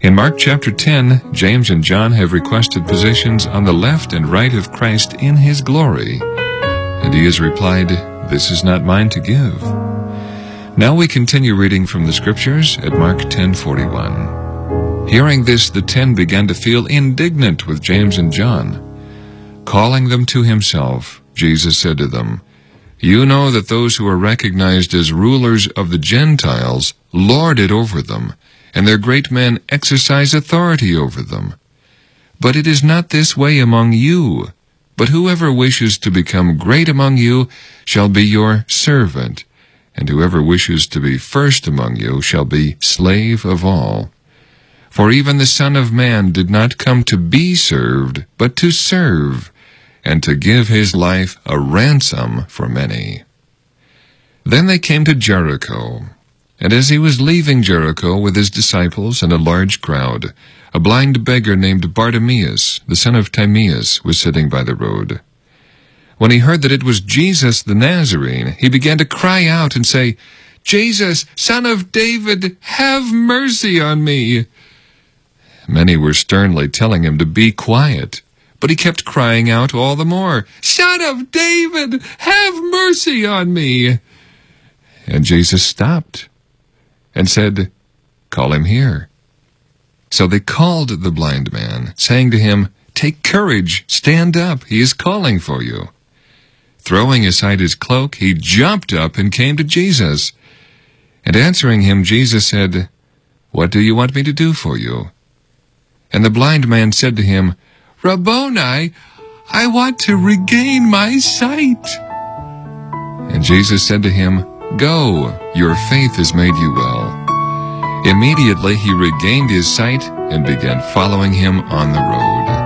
In Mark chapter 10, James and John have requested positions on the left and right of Christ in his glory. And he has replied, "This is not mine to give." Now we continue reading from the Scriptures at Mark 10:41. Hearing this, the 10 began to feel indignant with James and John. Calling them to himself, Jesus said to them, "You know that those who are recognized as rulers of the Gentiles lord it over them, and their great men exercise authority over them. But it is not this way among you. But whoever wishes to become great among you shall be your servant, and whoever wishes to be first among you shall be slave of all. For even the Son of Man did not come to be served, but to serve, and to give his life a ransom for many." Then they came to Jericho. And as he was leaving Jericho with his disciples and a large crowd, a blind beggar named Bartimaeus, the son of Timaeus, was sitting by the road. When he heard that it was Jesus the Nazarene, he began to cry out and say, "Jesus, Son of David, have mercy on me." Many were sternly telling him to be quiet, but he kept crying out all the more, "Son of David, have mercy on me." And Jesus stopped and said, "Call him here." So they called the blind man, saying to him, "Take courage, stand up, he is calling for you." Throwing aside his cloak, he jumped up and came to Jesus. And answering him, Jesus said, "What do you want me to do for you?" And the blind man said to him, "Rabboni, I want to regain my sight." And Jesus said to him, "Go, your faith has made you well." Immediately he regained his sight and began following him on the road.